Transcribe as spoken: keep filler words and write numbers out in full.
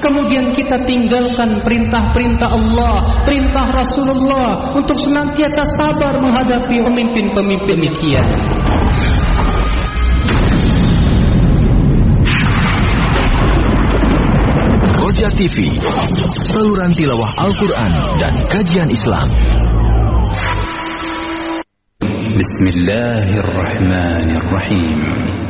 kemudian kita tinggalkan perintah-perintah Allah, perintah Rasulullah untuk senantiasa sabar menghadapi pemimpin-pemimpin demikian. Roja T V, saluran tilawah Al-Quran dan kajian Islam. Bismillahirrahmanirrahim.